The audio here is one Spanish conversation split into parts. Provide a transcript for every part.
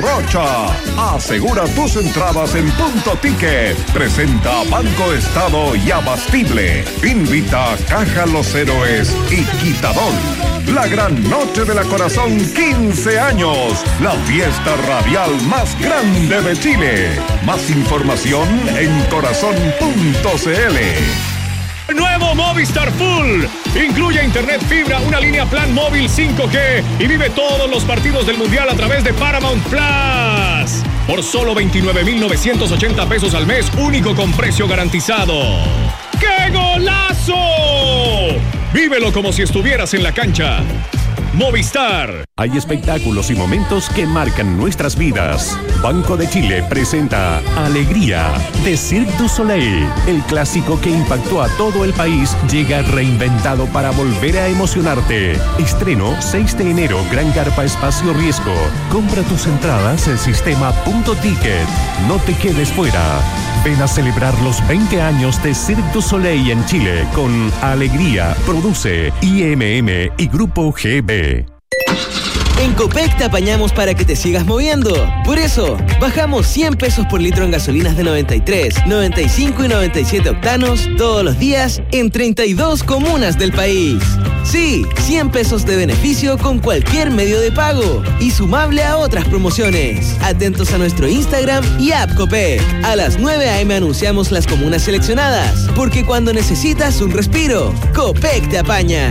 Rocha. Asegura tus entradas en Punto Ticket. Presenta Banco Estado y Abastible. Invita Caja Los Héroes y Quitador. La gran noche de la Corazón 15 años. La fiesta radial más grande de Chile. Más información en corazón.cl. Nuevo Movistar Full. Incluye internet fibra, una línea plan móvil 5G y vive todos los partidos del Mundial a través de Paramount Plus. Por solo 29,980 pesos al mes, único con precio garantizado. ¡Qué golazo! Vívelo como si estuvieras en la cancha. Movistar. Hay espectáculos y momentos que marcan nuestras vidas. Banco de Chile presenta Alegría de Cirque du Soleil. El clásico que impactó a todo el país llega reinventado para volver a emocionarte. Estreno 6 de enero, Gran Carpa Espacio Riesgo. Compra tus entradas en sistema Punto Ticket. No te quedes fuera. Ven a celebrar los 20 años de Cirque du Soleil en Chile con Alegría. Produce IMM y Grupo GB. En Copec te apañamos para que te sigas moviendo. Por eso, bajamos 100 pesos por litro en gasolinas de 93, 95 y 97 octanos todos los días en 32 comunas del país. Sí, 100 pesos de beneficio con cualquier medio de pago y sumable a otras promociones. Atentos a nuestro Instagram y app Copec. A las 9 a.m. anunciamos las comunas seleccionadas, porque cuando necesitas un respiro, Copec te apaña.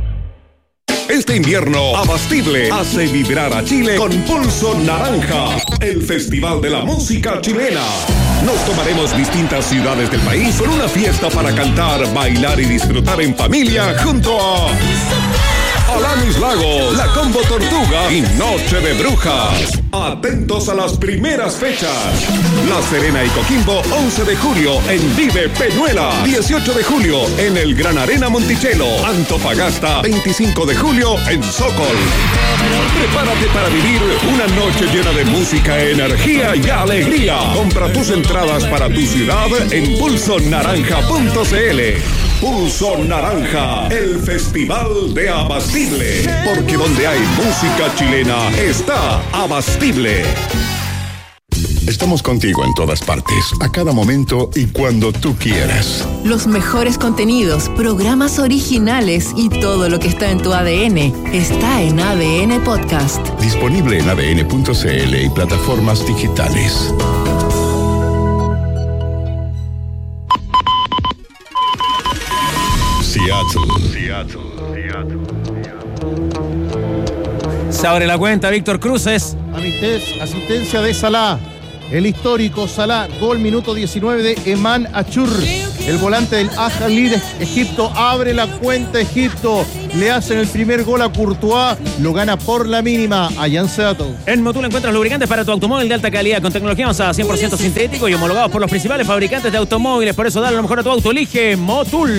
Este invierno, Abastible hace vibrar a Chile con Pulso Naranja, el festival de la música chilena. Nos tomaremos distintas ciudades del país con una fiesta para cantar, bailar y disfrutar en familia junto a Alanis Lagos, La Combo Tortuga y Noche de Brujas. Atentos a las primeras fechas. La Serena y Coquimbo, 11 de julio en Vive Peñuela. 18 de julio en el Gran Arena Monticello. Antofagasta, 25 de julio en Sokol. Prepárate para vivir una noche llena de música, energía y alegría. Compra tus entradas para tu ciudad en pulsonaranja.cl. Pulso Naranja, el festival de Abastible. Porque donde hay música chilena está Abastible. Estamos contigo en todas partes, a cada momento y cuando tú quieras. Los mejores contenidos, programas originales y todo lo que está en tu ADN está en ADN Podcast. Disponible en adn.cl y plataformas digitales. Seattle. Se abre la cuenta, Víctor Cruces. Asistencia de Salah. El histórico Salah, gol minuto 19 de Eman Achur. El volante del Al-Ahly de Egipto abre la cuenta Egipto. Le hacen el primer gol a Courtois. Lo gana por la mínima allá en Seattle. En Motul encuentras lubricantes para tu automóvil de alta calidad con tecnología avanzada 100% sintético y homologados por los principales fabricantes de automóviles. Por eso dale lo mejor a tu auto. Elige Motul.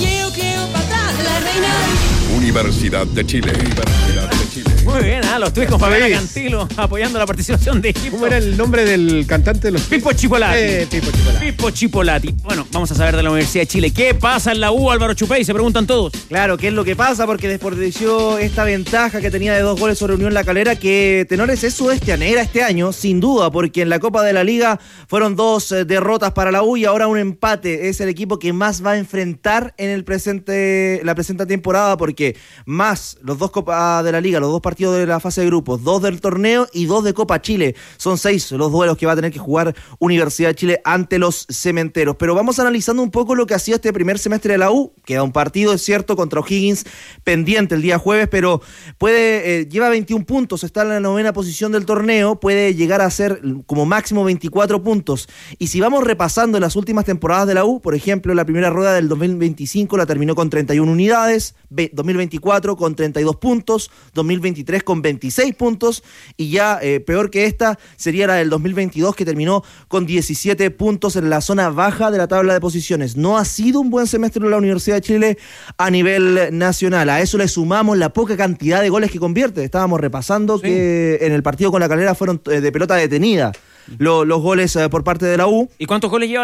Universidad de Chile. Muy bien, los tweets con Fabián Cantilo apoyando la participación de Egipto. ¿Cómo era el nombre del cantante de los Pipo Chipolati? Pipo Chipolati. Bueno, vamos a saber de la Universidad de Chile. ¿Qué pasa en la U, Álvaro Chupey? Se preguntan todos. Claro, ¿qué es lo que pasa? Porque desperdició esta ventaja que tenía de 2 goles sobre Unión La Calera, que Tenores es sudeste negra este año, sin duda, porque en la Copa de la Liga fueron 2 derrotas para la U y ahora un empate. Es el equipo que más va a enfrentar en la presente temporada, porque más los 2 Copas de la Liga, los 2 partidos de la fase de grupos, 2 del torneo y 2 de Copa Chile. Son 6 los duelos que va a tener que jugar Universidad de Chile ante los Cementeros. Pero vamos analizando un poco lo que ha sido este primer semestre de la U. Queda un partido, es cierto, contra O'Higgins pendiente el día jueves, pero lleva 21 puntos, está en la 9ª posición del torneo, puede llegar a ser como máximo 24 puntos. Y si vamos repasando las últimas temporadas de la U, por ejemplo, la primera rueda del 2025 la terminó con 31 unidades, 2024 con 32 puntos, 2023 con 26 puntos y ya peor que esta sería la del 2022 que terminó con 17 puntos en la zona baja de la tabla de posiciones. No ha sido un buen semestre en la Universidad de Chile a nivel nacional. A eso le sumamos la poca cantidad de goles que convierte. Estábamos repasando que en el partido con La Calera fueron de pelota detenida los goles por parte de la U. ¿Y cuántos goles lleva la U?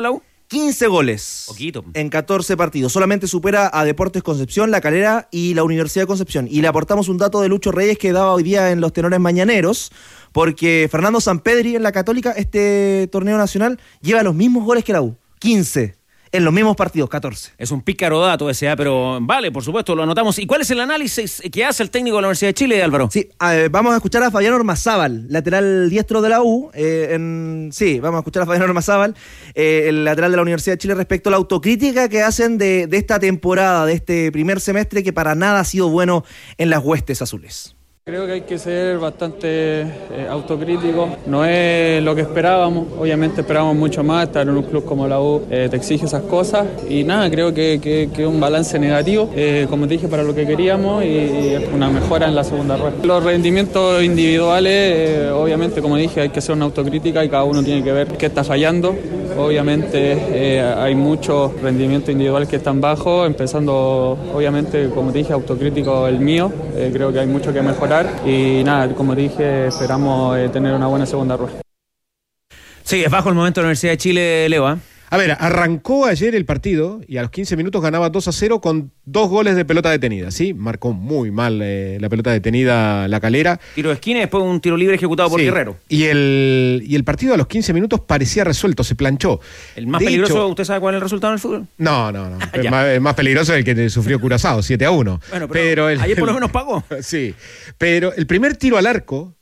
15 goles. Poquito. En 14 partidos. Solamente supera a Deportes Concepción, La Calera y la Universidad de Concepción. Y le aportamos un dato de Lucho Reyes que daba hoy día en los tenores mañaneros, porque Fernando Sampedri en la Católica, este torneo nacional, lleva los mismos goles que la U. 15. En los mismos partidos, 14. Es un pícaro dato ese, pero vale, por supuesto, lo anotamos. ¿Y cuál es el análisis que hace el técnico de la Universidad de Chile, Álvaro? Sí, vamos a escuchar a Fabián Ormazábal, lateral diestro de la U. Vamos a escuchar a Fabián Ormazábal, el lateral de la Universidad de Chile, respecto a la autocrítica que hacen de esta temporada, de este primer semestre, que para nada ha sido bueno en las huestes azules. Creo que hay que ser bastante autocrítico, no es lo que esperábamos, obviamente esperábamos mucho más, estar en un club como la U te exige esas cosas y nada, creo que es un balance negativo, como te dije, para lo que queríamos y una mejora en la segunda rueda. Los rendimientos individuales, obviamente como dije, hay que hacer una autocrítica y cada uno tiene que ver qué está fallando, obviamente hay muchos rendimientos individuales que están bajos, empezando obviamente, como te dije, autocrítico el mío, creo que hay mucho que mejorar. Y nada, como dije, esperamos tener una buena segunda rueda. Sí, es bajo el momento de la Universidad de Chile, Leo. A ver, arrancó ayer el partido y a los 15 minutos ganaba 2-0 con 2 goles de pelota detenida, ¿sí? Marcó muy mal la pelota detenida La Calera. Tiro de esquina y después un tiro libre ejecutado por Guerrero. Y el partido a los 15 minutos parecía resuelto, se planchó. ¿El más peligroso, usted sabe cuál es el resultado en el fútbol? No. El más peligroso es el que sufrió Curazao, 7-1. Bueno, pero ayer por lo menos pagó. Sí, pero el primer tiro al arco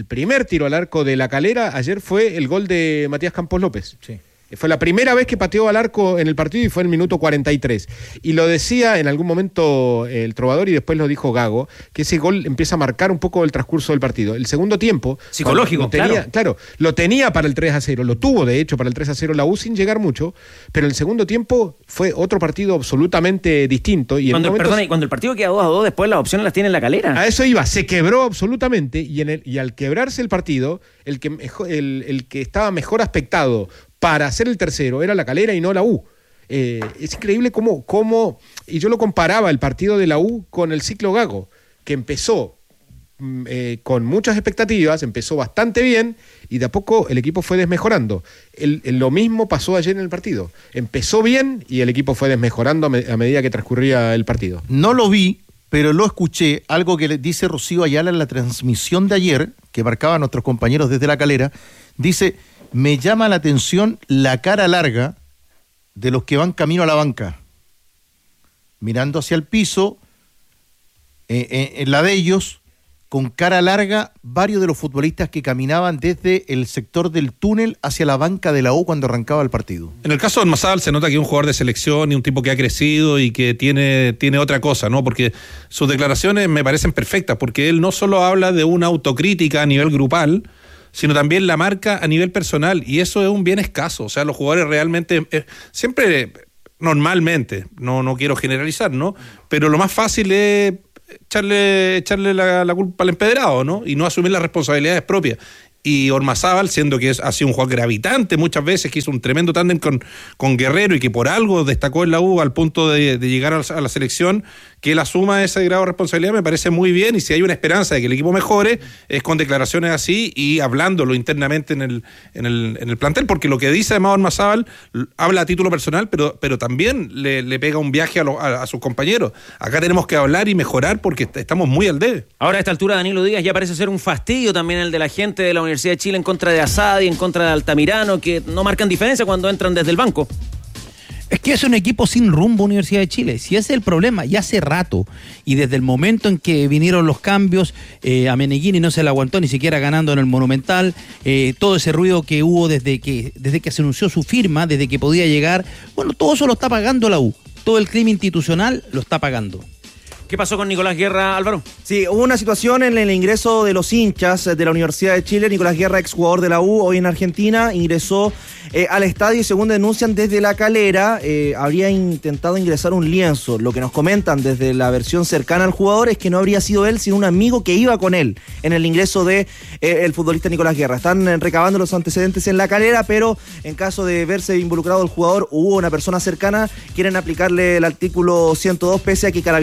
de La Calera ayer fue el gol de Matías Campos López. Sí. Fue la primera vez que pateó al arco en el partido y fue en el minuto 43. Y lo decía en algún momento el Trovador y después lo dijo Gago, que ese gol empieza a marcar un poco el transcurso del partido. El segundo tiempo... Psicológico, claro. Lo tenía para el 3-0, lo tuvo de hecho para el 3-0 la U sin llegar mucho, pero el segundo tiempo fue otro partido absolutamente distinto. Y cuando el partido queda 2-2, después las opciones las tiene La Calera. A eso iba, se quebró absolutamente y al quebrarse el partido, el que estaba mejor aspectado para hacer el tercero era La Calera y no la U. Es increíble cómo y yo lo comparaba el partido de la U con el ciclo Gago, que empezó con muchas expectativas, empezó bastante bien y de a poco el equipo fue desmejorando. Lo mismo pasó ayer en el partido. Empezó bien y el equipo fue desmejorando a medida que transcurría el partido. No lo vi, pero lo escuché, algo que le dice Rocío Ayala en la transmisión de ayer, que marcaban nuestros compañeros desde La Calera, dice... Me llama la atención la cara larga de los que van camino a la banca, mirando hacia el piso, en la de ellos, con cara larga, varios de los futbolistas que caminaban desde el sector del túnel hacia la banca de la U cuando arrancaba el partido. En el caso de Ormazábal se nota que es un jugador de selección y un tipo que ha crecido y que tiene otra cosa, ¿no? Porque sus declaraciones me parecen perfectas, porque él no solo habla de una autocrítica a nivel grupal, sino también la marca a nivel personal, y eso es un bien escaso. O sea, los jugadores realmente, siempre, normalmente, no quiero generalizar, ¿no? Pero lo más fácil es echarle la culpa al empedrado, ¿no? Y no asumir las responsabilidades propias. Y Ormazábal, siendo que ha sido un jugador gravitante muchas veces, que hizo un tremendo tándem con Guerrero y que por algo destacó en la U al punto de llegar a la selección, que él asuma ese grado de responsabilidad me parece muy bien, y si hay una esperanza de que el equipo mejore es con declaraciones así y hablándolo internamente en el plantel, porque lo que dice además Ormazábal habla a título personal, pero también le pega un viaje a sus compañeros. Acá tenemos que hablar y mejorar porque estamos muy al debe. Ahora a esta altura Danilo Díaz ya parece ser un fastidio también el de la gente de la Universidad de Chile en contra de Asadi, en contra de Altamirano, que no marcan diferencia cuando entran desde el banco. Es que es un equipo sin rumbo, Universidad de Chile. Si ese es el problema, ya hace rato. Y desde el momento en que vinieron los cambios, a Meneghini no se le aguantó ni siquiera ganando en el Monumental. Todo ese ruido que hubo desde que se anunció su firma, desde que podía llegar. Bueno, todo eso lo está pagando la U. Todo el crimen institucional lo está pagando. ¿Qué pasó con Nicolás Guerra, Álvaro? Sí, hubo una situación en el ingreso de los hinchas de la Universidad de Chile. Nicolás Guerra, exjugador de la U, hoy en Argentina, ingresó al estadio y según denuncian desde La Calera, habría intentado ingresar un lienzo. Lo que nos comentan desde la versión cercana al jugador es que no habría sido él, sino un amigo que iba con él en el ingreso de el futbolista Nicolás Guerra. Están recabando los antecedentes en La Calera, pero en caso de verse involucrado el jugador, hubo una persona cercana, quieren aplicarle el artículo 102, pese a que Carabineros lo que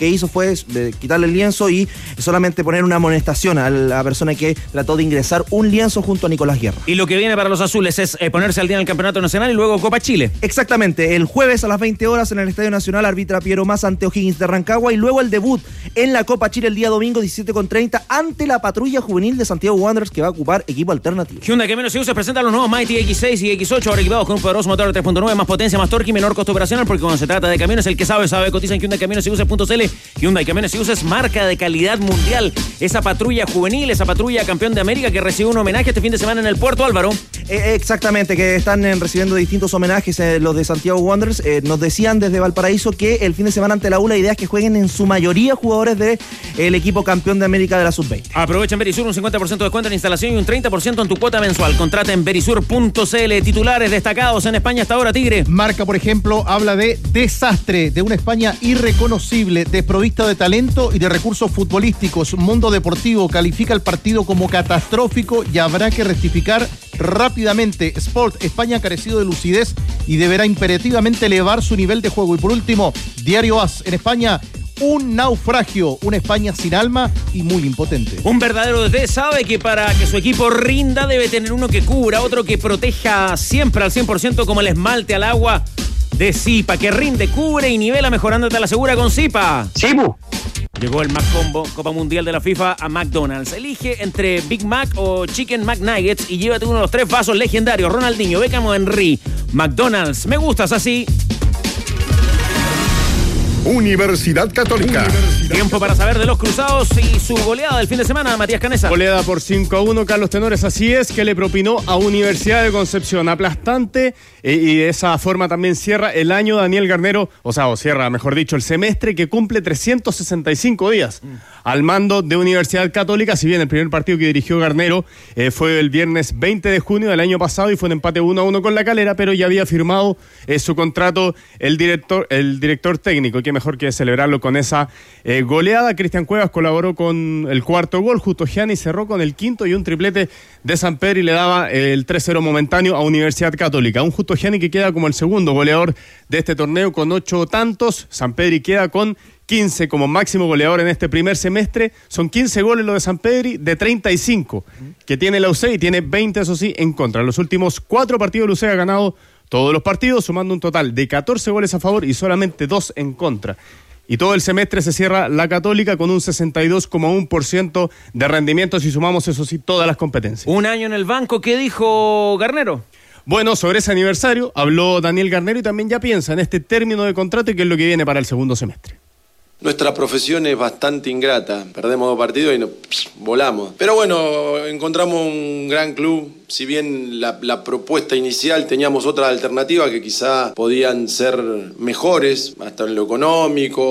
hizo fue quitarle el lienzo y solamente poner una amonestación a la persona que trató de ingresar un lienzo junto a Nicolás Guerra. Y lo que viene para los azules es ponerse al día en el Campeonato Nacional y luego Copa Chile. Exactamente, el jueves a las 20 horas en el Estadio Nacional arbitra Piero Massa ante O'Higgins de Rancagua y luego el debut en la Copa Chile el día domingo 17:30 ante la patrulla juvenil de Santiago Wanderers que va a ocupar equipo alternativo. Hyundai Camiones y Buses presenta los nuevos Mighty X6 y X8 ahora equipados con un poderoso motor de 3.9, más potencia, más torque y menor costo operacional, porque cuando se trata de camiones el que sabe, cotiza en Hyundai Camiones y Buses.cl. Hyundai Camiones y Buses, marca de calidad mundial. Esa patrulla juvenil, esa patrulla campeón de América que recibió un homenaje este fin de semana en el puerto, Álvaro. Exactamente, que están recibiendo distintos homenajes los de Santiago Wanderers. Nos decían desde Valparaíso que el fin de semana ante la U la idea es que jueguen en su mayoría jugadores del equipo campeón de América de la Sub-20. Aprovecha en Verisur un 50% de descuento en instalación y un 30% en tu cuota mensual. Contrata en verisur.cl. Titulares destacados en España hasta ahora, Tigre. Marca, por ejemplo, habla de desastre, de una España irreconocible, desprovista de talento y de recursos futbolísticos. Mundo Deportivo califica el partido como catastrófico y habrá que rectificar rápidamente. Sport, España ha carecido de lucidez y deberá imperativamente elevar su nivel de juego. Y por último, Diario AS, en España, un naufragio, una España sin alma y muy impotente. Un verdadero DT sabe que para que su equipo rinda debe tener uno que cubra, otro que proteja siempre al 100% como el esmalte al agua de Zipa, que rinde, cubre y nivela mejorándote a la segura con Zipa. ¡Sibu! Llegó el Mac Combo, Copa Mundial de la FIFA a McDonald's. Elige entre Big Mac o Chicken McNuggets y llévate uno de los 3 vasos legendarios, Ronaldinho, Beckham o Henry. McDonald's, me gustas así. Universidad Católica. Tiempo para saber de los cruzados y su goleada del fin de semana, Matías Canesa. Goleada por 5-1, Carlos Tenores, así es, que le propinó a Universidad de Concepción. Aplastante, y de esa forma también cierra el año Daniel Garnero, o cierra, mejor dicho, el semestre que cumple 365 días al mando de Universidad Católica. Si bien el primer partido que dirigió Garnero fue el viernes 20 de junio del año pasado y fue un empate 1-1 con La Calera, pero ya había firmado su contrato el director técnico. Qué mejor que celebrarlo con esa goleada. Cristian Cuevas colaboró con el cuarto gol, Justo Gianni cerró con el quinto y un triplete de Sampedri le daba el 3-0 momentáneo a Universidad Católica. Un Justo Gianni que queda como el segundo goleador de este torneo con 8 tantos. Sampedri queda con 15 como máximo goleador en este primer semestre. Son 15 goles lo de Sampedri de 35 que tiene la UC y tiene 20, eso sí, en contra. En los últimos 4 partidos la UC ha ganado todos los partidos, sumando un total de 14 goles a favor y solamente 2 en contra. Y todo el semestre se cierra la Católica con un 62,1% de rendimiento si sumamos, eso sí, todas las competencias. Un año en el banco, ¿qué dijo Garnero? Bueno, sobre ese aniversario habló Daniel Garnero y también ya piensa en este término de contrato y qué es lo que viene para el segundo semestre. Nuestra profesión es bastante ingrata, perdemos 2 partidos y volamos. Pero bueno, encontramos un gran club, si bien la propuesta inicial teníamos otras alternativas que quizá podían ser mejores, hasta en lo económico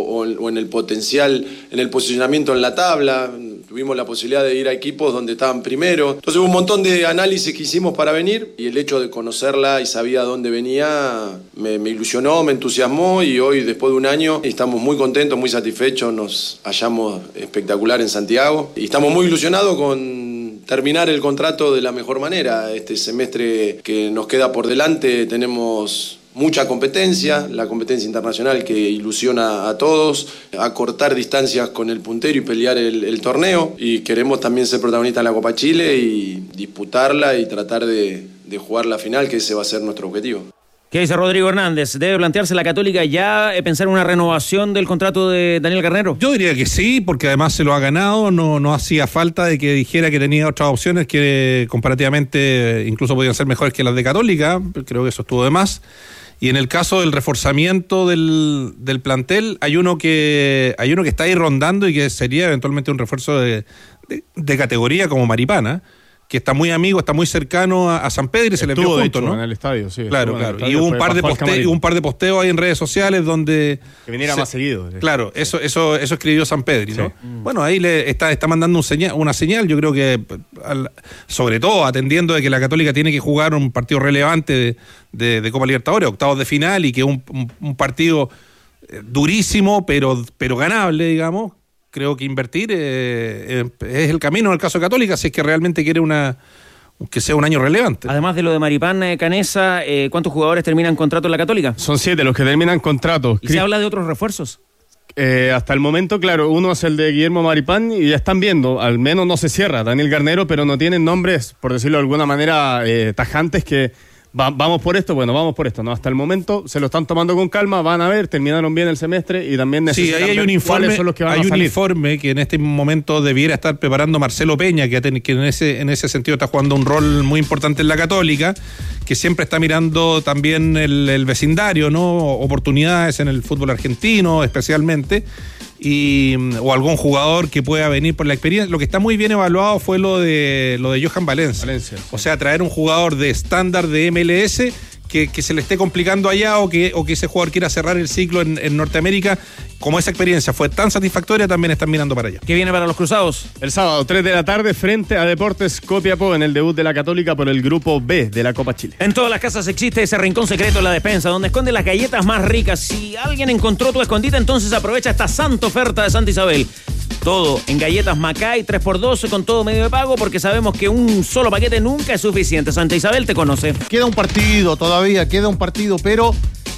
o en el potencial, en el posicionamiento en la tabla. Tuvimos la posibilidad de ir a equipos donde estaban primero. Entonces hubo un montón de análisis que hicimos para venir y el hecho de conocerla y sabía dónde venía me ilusionó, me entusiasmó y hoy, después de un año, estamos muy contentos, muy satisfechos, nos hallamos espectacular en Santiago y estamos muy ilusionados con terminar el contrato de la mejor manera. Este semestre que nos queda por delante tenemos mucha competencia, la competencia internacional que ilusiona a todos, acortar distancias con el puntero y pelear el torneo, y queremos también ser protagonistas en la Copa Chile y disputarla y tratar de jugar la final, que ese va a ser nuestro objetivo. ¿Qué dice Rodrigo Hernández? ¿Debe plantearse la Católica ya pensar en una renovación del contrato de Daniel Garnero? Yo diría que sí, porque además se lo ha ganado, no hacía falta de que dijera que tenía otras opciones que comparativamente incluso podían ser mejores que las de Católica, creo que eso estuvo de más. Y en el caso del reforzamiento del plantel, hay uno que está ahí rondando y que sería eventualmente un refuerzo de categoría como Maripana, que está muy amigo, está muy cercano a Sampedri, se le vio junto, ¿no? En el estadio, sí. Claro. Y hubo un par de posteos ahí en redes sociales donde que viniera más seguido. Claro, eso escribió Sampedri, ¿no? Sí. Bueno, ahí le está mandando una señal, yo creo que sobre todo atendiendo de que la Católica tiene que jugar un partido relevante de Copa Libertadores, octavos de final, y que un partido durísimo, pero ganable, digamos. Creo que invertir es el camino en el caso de Católica, si es que realmente quiere que sea un año relevante. Además de lo de Maripán, Canesa, ¿cuántos jugadores terminan contrato en la Católica? Son 7 los que terminan contrato. ¿Y se habla de otros refuerzos? Hasta el momento, claro, uno es el de Guillermo Maripán y ya están viendo, al menos no se cierra Daniel Garnero, pero no tienen nombres, por decirlo de alguna manera, tajantes que vamos por esto, vamos por esto, ¿no? Hasta el momento se lo están tomando con calma, van a ver, terminaron bien el semestre y también necesitan ahí hay un informe, cuáles son los que van a salir. Hay un informe que en este momento debiera estar preparando Marcelo Peña, que en ese sentido está jugando un rol muy importante en la Católica, que siempre está mirando también el vecindario, ¿no? Oportunidades en el fútbol argentino especialmente, o algún jugador que pueda venir por la experiencia. Lo que está muy bien evaluado fue lo de Johan Valencia. Sí. O sea, traer un jugador de estándar de MLS que se le esté complicando allá o que ese jugador quiera cerrar el ciclo en Norteamérica. Como esa experiencia fue tan satisfactoria, también están mirando para allá. ¿Qué viene para los cruzados? El sábado, 3 de la tarde, frente a Deportes Copiapó en el debut de la Católica por el Grupo B de la Copa Chile. En todas las casas existe ese rincón secreto en la despensa, donde esconde las galletas más ricas. Si alguien encontró tu escondite, entonces aprovecha esta santa oferta de Santa Isabel. Todo en galletas Macay, 3x12 con todo medio de pago, porque sabemos que un solo paquete nunca es suficiente. Santa Isabel te conoce. Queda un partido todavía, pero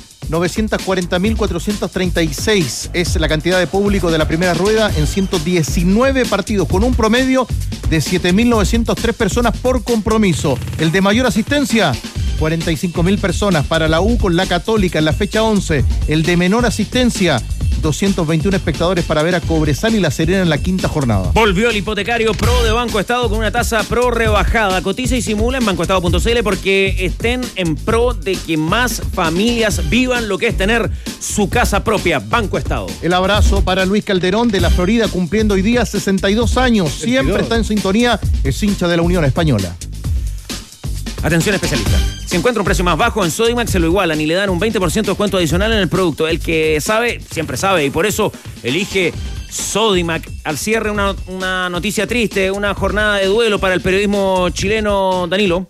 940.436 es la cantidad de público de la primera rueda en 119 partidos, con un promedio de 7.903 personas por compromiso. El de mayor asistencia, 45.000 personas para la U con la Católica en la fecha 11. El de menor asistencia, 221 espectadores para ver a Cobresal y La Serena en la quinta jornada. Volvió el hipotecario Pro de Banco Estado con una tasa Pro rebajada. Cotiza y simula en bancoestado.cl porque estén en pro de que más familias vivan lo que es tener su casa propia. Banco Estado. El abrazo para Luis Calderón de la Florida, cumpliendo hoy día 62 años. Siempre está en sintonía, es hincha de la Unión Española. Atención especialista. Si encuentra un precio más bajo en Sodimac, se lo igualan y le dan un 20% de descuento adicional en el producto. El que sabe, siempre sabe, y por eso elige Sodimac. Al cierre, una noticia triste, una jornada de duelo para el periodismo chileno, Danilo.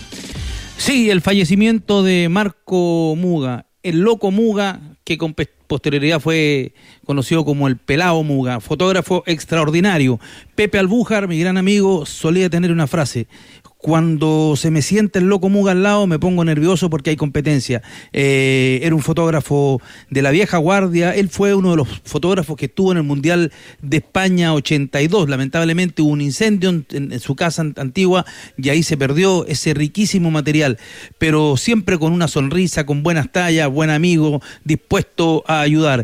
Sí, el fallecimiento de Marco Muga, el loco Muga, que con posterioridad fue conocido como el Pelao Muga, fotógrafo extraordinario. Pepe Albújar, mi gran amigo, solía tener una frase: cuando se me siente el loco Muga al lado me pongo nervioso porque hay competencia. Era un fotógrafo de la vieja guardia. Él fue uno de los fotógrafos que estuvo en el Mundial de España 82. Lamentablemente hubo un incendio en su casa antigua y ahí se perdió ese riquísimo material, pero siempre con una sonrisa, con buenas tallas, buen amigo, dispuesto a ayudar.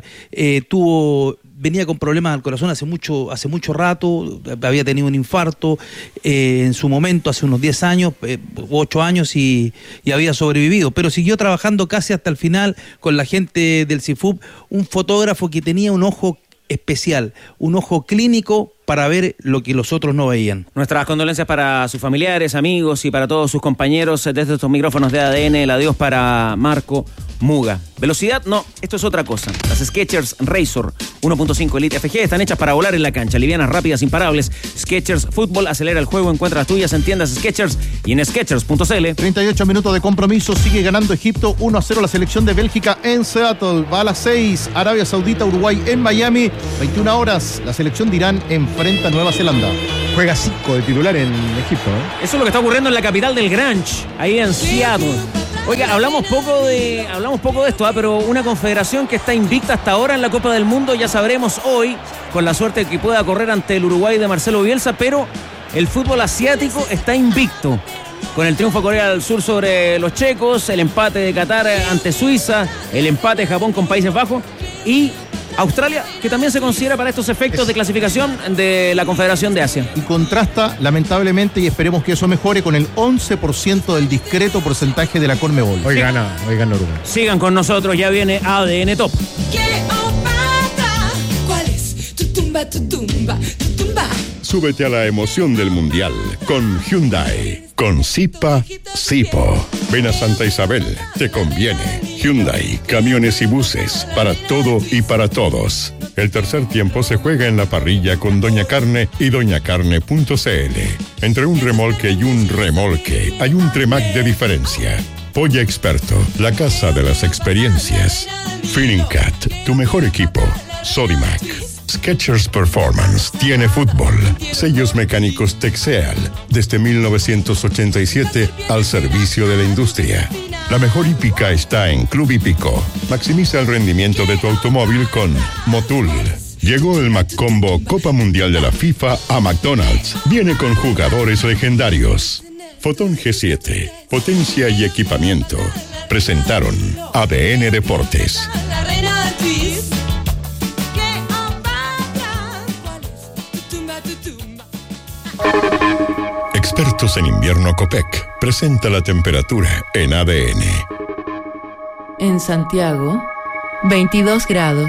Venía con problemas al corazón hace mucho rato, había tenido un infarto en su momento, hace unos 10 años, 8 años y había sobrevivido, pero siguió trabajando casi hasta el final con la gente del CIFUB, un fotógrafo que tenía un ojo especial, un ojo clínico para ver lo que los otros no veían. Nuestras condolencias para sus familiares, amigos y para todos sus compañeros desde estos micrófonos de ADN. El adiós para Marco Muga. Velocidad, no, esto es otra cosa. Las Skechers Razor 1.5 Elite FG están hechas para volar en la cancha, livianas, rápidas, imparables. Skechers Fútbol acelera el juego, encuentra las tuyas en tiendas Skechers y en Skechers.cl. 38 minutos de compromiso, sigue ganando Egipto 1-0 la selección de Bélgica en Seattle. Va a las 6, Arabia Saudita, Uruguay en Miami. 21 horas, la selección de Irán enfrenta a Nueva Zelanda. Juega 5 de titular en Egipto, ¿eh? Eso es lo que está ocurriendo en la capital del Grunge, ahí en Seattle. Oiga, hablamos poco de esto, pero una confederación que está invicta hasta ahora en la Copa del Mundo, ya sabremos hoy, con la suerte de que pueda correr ante el Uruguay de Marcelo Bielsa, pero el fútbol asiático está invicto. Con el triunfo de Corea del Sur sobre los checos, el empate de Qatar ante Suiza, el empate de Japón con Países Bajos y Australia, que también se considera para estos efectos de clasificación de la Confederación de Asia. Y contrasta, lamentablemente, y esperemos que eso mejore, con el 11% del discreto porcentaje de la Conmebol. Hoy gana Uruguay. Sigan con nosotros, ya viene ADN Top. ¿Cuál es tu tumba, tu tumba, tu tumba? Súbete a la emoción del Mundial con Hyundai. Con Zipa, Zipo. Ven a Santa Isabel, te conviene. Hyundai, camiones y buses, para todo y para todos. El tercer tiempo se juega en la parrilla con Doña Carne y doñacarne.cl. Entre un remolque y un remolque hay un Tremac de diferencia. Polla Experto, la casa de las experiencias. Feeling Cat, tu mejor equipo. Sodimac. Skechers Performance tiene fútbol. Sellos mecánicos Texeal, desde 1987 al servicio de la industria. La mejor hípica está en Club Hípico. Maximiza el rendimiento de tu automóvil con Motul. Llegó el McCombo Copa Mundial de la FIFA a McDonald's. Viene con jugadores legendarios. Fotón G7, potencia y equipamiento. Presentaron ADN Deportes. Expertos en invierno Copec presenta la temperatura en ADN. En Santiago, 22 grados.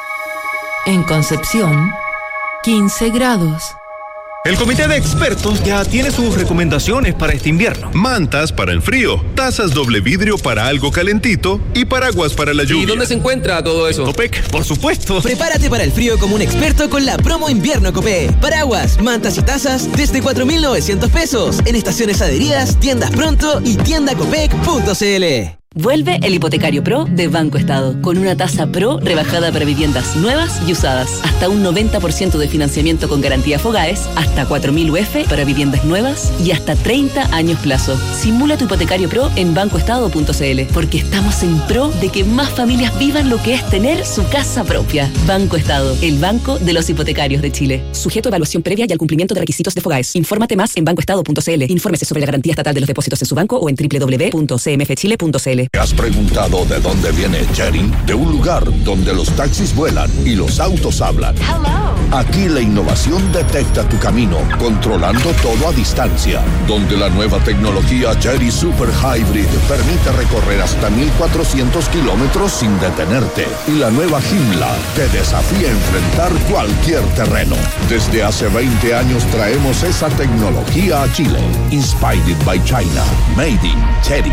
En Concepción, 15 grados. El comité de expertos ya tiene sus recomendaciones para este invierno. Mantas para el frío, tazas doble vidrio para algo calentito y paraguas para la lluvia. ¿Y dónde se encuentra todo eso? Copec, por supuesto. Prepárate para el frío como un experto con la promo invierno Copec. Paraguas, mantas y tazas desde 4.900 pesos en estaciones adheridas, tiendas Pronto y tiendacopec.cl. Vuelve el Hipotecario Pro de Banco Estado, con una tasa Pro rebajada para viviendas nuevas y usadas, hasta un 90% de financiamiento con garantía Fogaes, hasta 4.000 UF para viviendas nuevas y hasta 30 años plazo. Simula tu Hipotecario Pro en bancoestado.cl, porque estamos en pro de que más familias vivan lo que es tener su casa propia. Banco Estado, el banco de los hipotecarios de Chile. Sujeto a evaluación previa y al cumplimiento de requisitos de Fogaes. Infórmate más en bancoestado.cl. Infórmese sobre la garantía estatal de los depósitos en su banco o en www.cmfchile.cl. ¿Te has preguntado de dónde viene Chery? De un lugar donde los taxis vuelan y los autos hablan. Aquí la innovación detecta tu camino, controlando todo a distancia. Donde la nueva tecnología Chery Super Hybrid permite recorrer hasta 1.400 kilómetros sin detenerte. Y la nueva Joomla te desafía a enfrentar cualquier terreno. Desde hace 20 años traemos esa tecnología a Chile. Inspired by China. Made in Chery.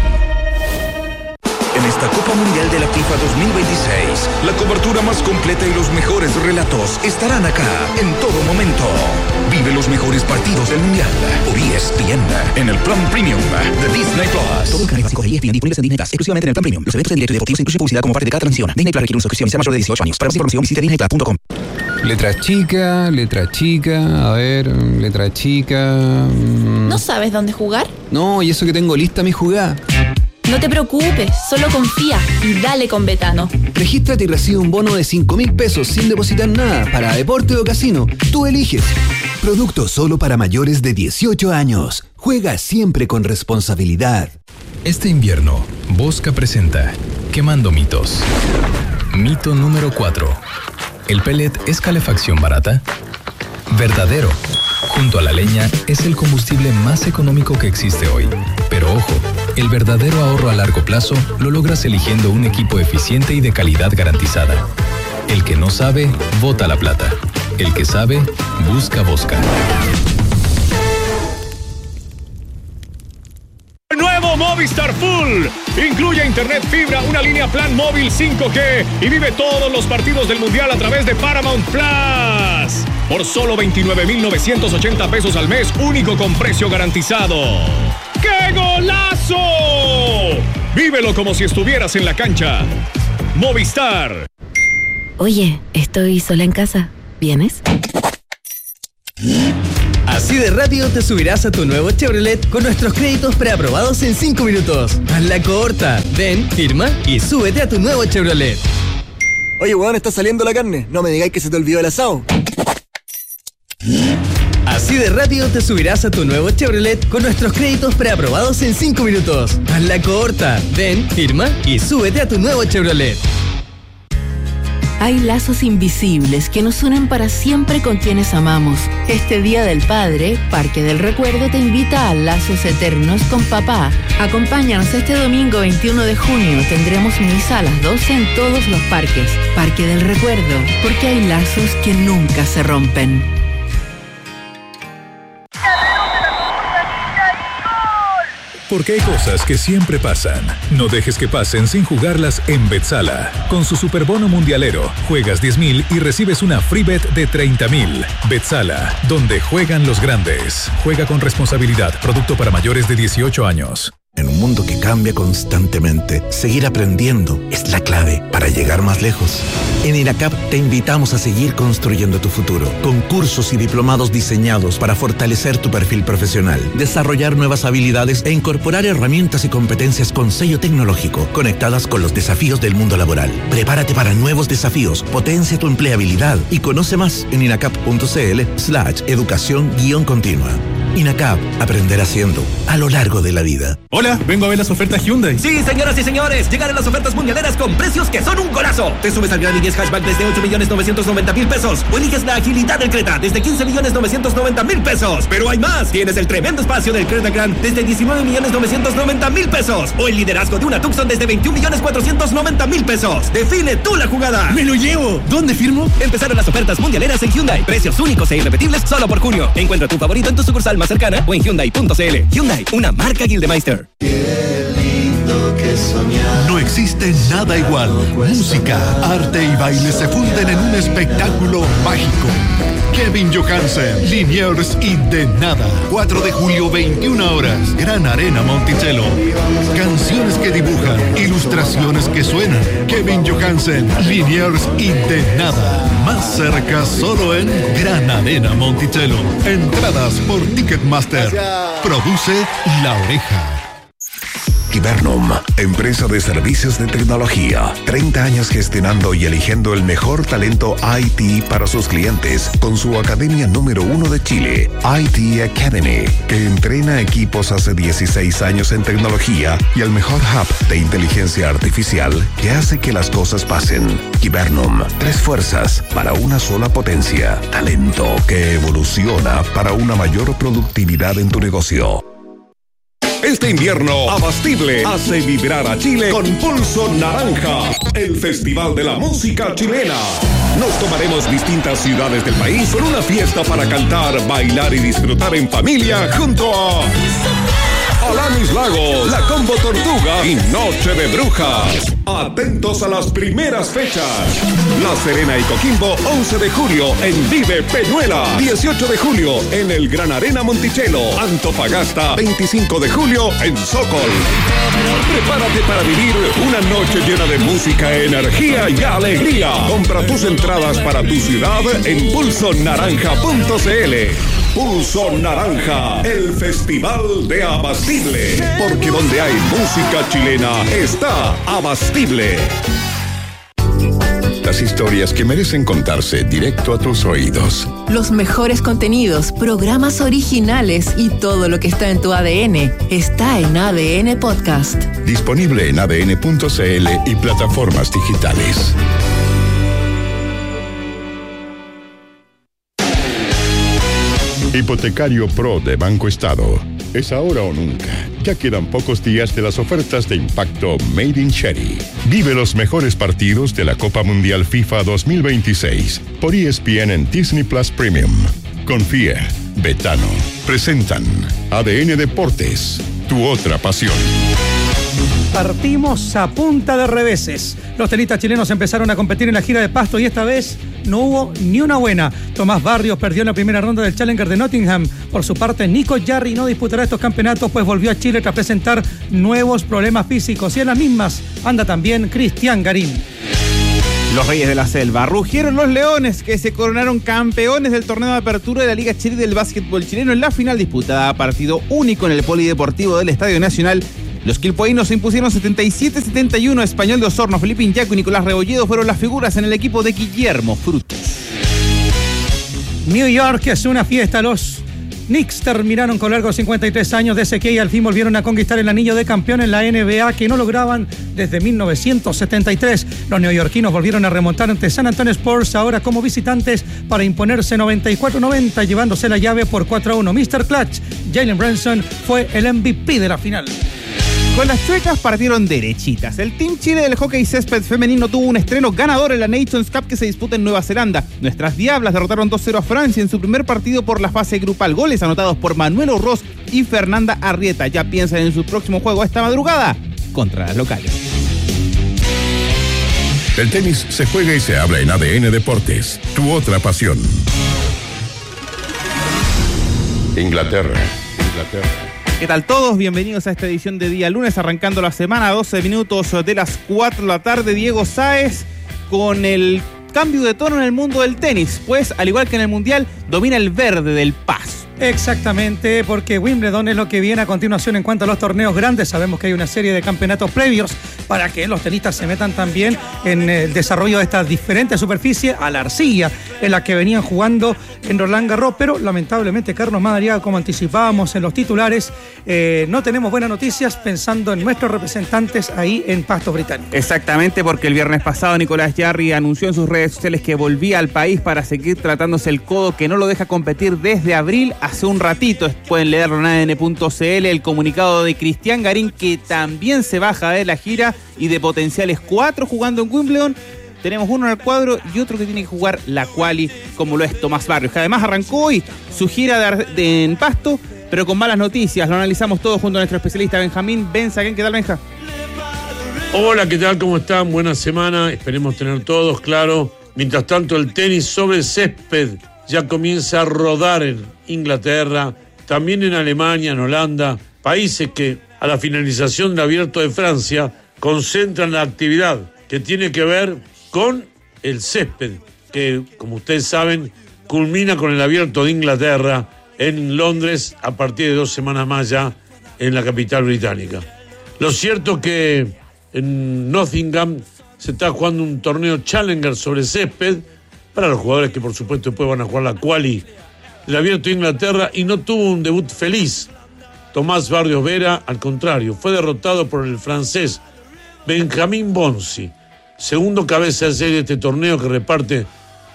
En esta Copa Mundial de la FIFA 2026, la cobertura más completa y los mejores relatos estarán acá en todo momento. Vive los mejores partidos del Mundial por ESPN en el plan premium de Disney Plus. Todo el canal básico de ESPN disponibles en Disney Plus, exclusivamente en el plan premium. Los eventos en directo y deportivos incluyen publicidad como parte de cada transmisión. Disney Plus requiere una suscripción y sea mayor de 18 años. Para más información visite disneyplus.com. Letra chica, a ver, letra chica. ¿No sabes dónde jugar? No, y eso que tengo lista mi jugada. No te preocupes, solo confía y dale con Betano. Regístrate y recibe un bono de 5.000 pesos sin depositar nada para deporte o casino. Tú eliges. Producto solo para mayores de 18 años. Juega siempre con responsabilidad. Este invierno, Bosca presenta Quemando mitos. Mito número 4. ¿El pellet es calefacción barata? Verdadero. Junto a la leña es el combustible más económico que existe hoy. Pero ojo, el verdadero ahorro a largo plazo lo logras eligiendo un equipo eficiente y de calidad garantizada. El que no sabe, bota la plata. El que sabe, busca Bosca. Nuevo Movistar Full. Incluye internet fibra, una línea plan móvil 5G y vive todos los partidos del Mundial a través de Paramount Plus. Por solo 29.980 pesos al mes, único con precio garantizado. ¡Qué golazo! Vívelo como si estuvieras en la cancha. Movistar. Oye, estoy sola en casa. ¿Vienes? Así de rápido te subirás a tu nuevo Chevrolet con nuestros créditos preaprobados en 5 minutos. Hazla corta. Ven, firma y súbete a tu nuevo Chevrolet. Oye, weón, está saliendo la carne. No me digáis que se te olvidó el asado. Así de rápido te subirás a tu nuevo Chevrolet con nuestros créditos preaprobados en 5 minutos. Hazla corta. Ven, firma y súbete a tu nuevo Chevrolet. Hay lazos invisibles que nos unen para siempre con quienes amamos. Este Día del Padre, Parque del Recuerdo te invita a lazos eternos con papá. Acompáñanos este domingo 21 de junio. Tendremos misa a las 12 en todos los parques. Parque del Recuerdo, porque hay lazos que nunca se rompen. Porque hay cosas que siempre pasan. No dejes que pasen sin jugarlas en Betsala. Con su superbono mundialero, juegas 10.000 y recibes una free bet de 30.000. Betsala, donde juegan los grandes. Juega con responsabilidad. Producto para mayores de 18 años. En un mundo que cambia constantemente, seguir aprendiendo es la clave para llegar más lejos. En INACAP te invitamos a seguir construyendo tu futuro, con cursos y diplomados diseñados para fortalecer tu perfil profesional, desarrollar nuevas habilidades e incorporar herramientas y competencias con sello tecnológico, conectadas con los desafíos del mundo laboral. Prepárate para nuevos desafíos, potencia tu empleabilidad y conoce más en inacap.cl/educación-continua. INACAP, aprender haciendo, a lo largo de la vida. Hola, vengo a ver las ofertas Hyundai. Sí, señoras y señores, llegaron las ofertas mundialeras con precios que son un golazo. Te subes al Gran i10 Hatchback desde 8.990.000 pesos o eliges la agilidad del Creta desde 15.990.000 pesos. Pero hay más, tienes el tremendo espacio del Creta Grand desde 19.990.000 pesos o el liderazgo de una Tucson desde 21.490.000 pesos. Define tú la jugada. ¡Me lo llevo! ¿Dónde firmo? Empezaron las ofertas mundialeras en Hyundai. Precios únicos e irrepetibles solo por junio. Encuentra tu favorito en tu sucursal más cercana o en Hyundai.cl. Hyundai, una marca Gildemeister. No existe nada igual. Música, arte y baile se funden en un espectáculo mágico. Kevin Johansen, Liniers y De Nada. 4 de julio, 21 horas. Gran Arena Monticello. Canciones que dibujan, ilustraciones que suenan. Kevin Johansen, Liniers y De Nada. Más cerca solo en Gran Arena Monticello. Entradas por Ticketmaster. Produce La Oreja. Kibernum, empresa de servicios de tecnología. 30 años gestionando y eligiendo el mejor talento IT para sus clientes con su academia número 1 de Chile, IT Academy, que entrena equipos hace 16 años en tecnología y el mejor hub de inteligencia artificial que hace que las cosas pasen. Kibernum, 3 fuerzas para una sola potencia. Talento que evoluciona para una mayor productividad en tu negocio. Este invierno, Abastible hace vibrar a Chile con Pulso Naranja, el festival de la música chilena. Nos tomaremos distintas ciudades del país con una fiesta para cantar, bailar y disfrutar en familia junto a Alanis Lago, La Combo Tortuga y Noche de Brujas. Atentos a las primeras fechas. La Serena y Coquimbo, 11 de julio en Vive Peñuela. 18 de julio en el Gran Arena Monticello. Antofagasta, 25 de julio en Sokol. Prepárate para vivir una noche llena de música, energía y alegría. Compra tus entradas para tu ciudad en pulsonaranja.cl. Pulso Naranja, el festival de Abastible. Porque donde hay música chilena está Abastible. Las historias que merecen contarse directo a tus oídos. Los mejores contenidos, programas originales y todo lo que está en tu ADN está en ADN Podcast. Disponible en adn.cl y plataformas digitales. Hipotecario Pro de Banco Estado. Es ahora o nunca. Ya quedan pocos días de las ofertas de impacto Made in Cherry. Vive los mejores partidos de la Copa Mundial FIFA 2026 por ESPN en Disney Plus Premium. Confía, Betano. Presentan ADN Deportes, tu otra pasión. Partimos a punta de reveses. Los tenistas chilenos empezaron a competir en la gira de Pasto y esta vez no hubo ni una buena. Tomás Barrios perdió en la primera ronda del Challenger de Nottingham. Por su parte, Nico Jarry no disputará estos campeonatos, pues volvió a Chile tras presentar nuevos problemas físicos. Y en las mismas anda también Cristian Garín. Los Reyes de la Selva. Rugieron los Leones, que se coronaron campeones del torneo de apertura de la Liga Chile del básquetbol chileno en la final disputada a partido único en el Polideportivo del Estadio Nacional. Los quilpueínos se impusieron 77-71. Español de Osorno, Felipe Inchaco y Nicolás Rebolledo fueron las figuras en el equipo de Guillermo Frutos. New York es una fiesta. Los Knicks terminaron con largos 53 años de sequía y al fin volvieron a conquistar el anillo de campeón en la NBA que no lograban desde 1973. Los neoyorquinos volvieron a remontar ante San Antonio Spurs ahora como visitantes para imponerse 94-90 llevándose la llave por 4-1. Mr. Clutch, Jalen Brunson, fue el MVP de la final. Con las chuecas partieron derechitas. El Team Chile del hockey césped femenino tuvo un estreno ganador en la Nations Cup que se disputa en Nueva Zelanda. Nuestras Diablas derrotaron 2-0 a Francia en su primer partido por la fase grupal. Goles anotados por Manuel Orroz y Fernanda Arrieta. Ya piensan en su próximo juego esta madrugada contra las locales. El tenis se juega y se habla en ADN Deportes, tu otra pasión. Inglaterra. ¿Qué tal todos? Bienvenidos a esta edición de día lunes, arrancando la semana, 12 minutos de las 4 de la tarde. Diego Sáez con el cambio de tono en el mundo del tenis, pues al igual que en el Mundial, domina el verde del paso. Exactamente, porque Wimbledon es lo que viene a continuación en cuanto a los torneos grandes. Sabemos que hay una serie de campeonatos previos para que los tenistas se metan también en el desarrollo de estas diferentes superficies a la arcilla en la que venían jugando en Roland Garros, pero lamentablemente, Carlos Madariaga, como anticipábamos en los titulares, no tenemos buenas noticias pensando en nuestros representantes ahí en Pastos Británicos. Exactamente, porque el viernes pasado Nicolás Jarry anunció en sus redes sociales que volvía al país para seguir tratándose el codo que no lo deja competir desde abril. Hace un ratito pueden leerlo en ADN.cl el comunicado de Cristian Garín, que también se baja de la gira, y de potenciales 4 jugando en Wimbledon tenemos uno en el cuadro y otro que tiene que jugar la quali, como lo es Tomás Barrios, que además arrancó hoy su gira en Pasto, pero con malas noticias. Lo analizamos todo junto a nuestro especialista Benjamín Benzaquén. ¿Qué tal, Benja? Hola, ¿qué tal? ¿Cómo están? Buena semana, esperemos tener todos, claro. Mientras tanto, el tenis sobre césped ya comienza a rodar en Inglaterra, también en Alemania, en Holanda, países que a la finalización del Abierto de Francia concentran la actividad que tiene que ver con el césped, que, como ustedes saben, culmina con el Abierto de Inglaterra en Londres a partir de 2 semanas más ya en la capital británica. Lo cierto es que en Nottingham se está jugando un torneo Challenger sobre césped para los jugadores que por supuesto después van a jugar la quali del Abierto de Inglaterra, y no tuvo un debut feliz Tomás Barrios Vera, al contrario, fue derrotado por el francés Benjamin Bonzi, segundo cabeza de serie de este torneo que reparte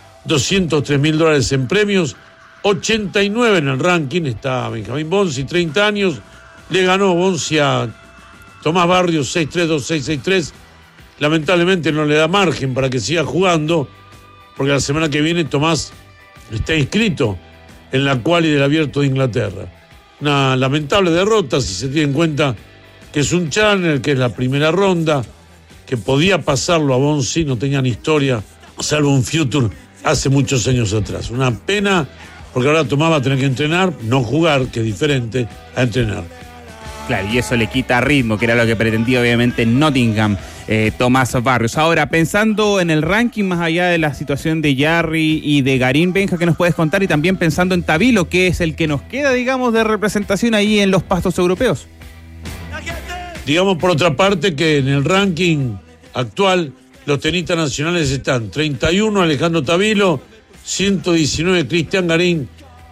$203,000 en premios, 89 en el ranking, está Benjamin Bonzi, 30 años, le ganó Bonzi a Tomás Barrios 6-3, 2-6, 6-3, lamentablemente no le da margen para que siga jugando, porque la semana que viene Tomás está inscrito en la quali del Abierto de Inglaterra. Una lamentable derrota si se tiene en cuenta que es un Challenger, que es la primera ronda, que podía pasarlo a Bonzi, no tenían historia, salvo un Future hace muchos años atrás. Una pena, porque ahora Tomás va a tener que entrenar, no jugar, que es diferente a entrenar. Claro, y eso le quita ritmo, que era lo que pretendía obviamente Nottingham, Tomás Barrios. Ahora, pensando en el ranking, más allá de la situación de Jarry y de Garín, Benja, ¿qué nos puedes contar? Y también pensando en Tabilo, que es el que nos queda, digamos, de representación ahí en los pastos europeos. Digamos, por otra parte, que en el ranking actual los tenistas nacionales están 31 Alejandro Tabilo, 119 Cristian Garín,